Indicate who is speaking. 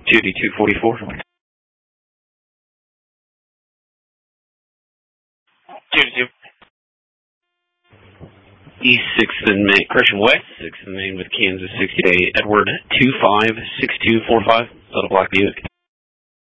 Speaker 1: Judy 244. Judy 2. East 6th and Main, correction, West 6th and Main with Kansas 60 to Edward 256245, Little Black Buick.